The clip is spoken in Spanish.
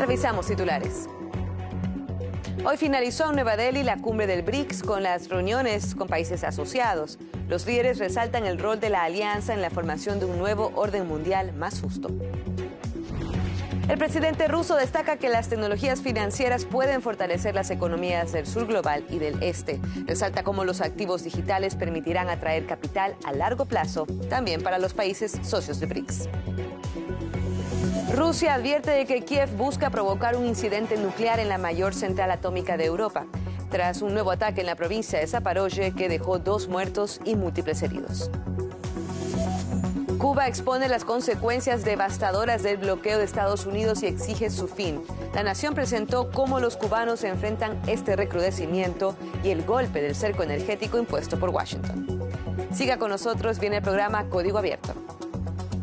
Revisamos titulares. Hoy finalizó en Nueva Delhi la cumbre del BRICS con las reuniones con países asociados. Los líderes resaltan el rol de la alianza en la formación de un nuevo orden mundial más justo. El presidente ruso destaca que las tecnologías financieras pueden fortalecer las economías del sur global y del este. Resalta cómo los activos digitales permitirán atraer capital a largo plazo, también para los países socios de BRICS. Rusia advierte de que Kiev busca provocar un incidente nuclear en la mayor central atómica de Europa, tras un nuevo ataque en la provincia de Zaporozhye que dejó 2 muertos y múltiples heridos. Cuba expone las consecuencias devastadoras del bloqueo de Estados Unidos y exige su fin. La nación presentó cómo los cubanos enfrentan este recrudecimiento y el golpe del cerco energético impuesto por Washington. Siga con nosotros, viene el programa Código Abierto.